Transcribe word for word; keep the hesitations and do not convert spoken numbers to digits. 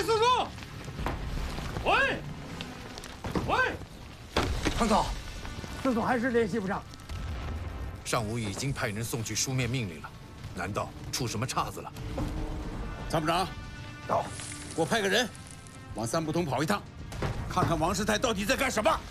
四处。喂，喂， 唐总， 司总还是联系不上。 上午已经派人送去书面命令了，难道出什么岔子了？ 参谋长， 到， 给我派个人往三不同跑一趟，看看王世泰到底在干什么。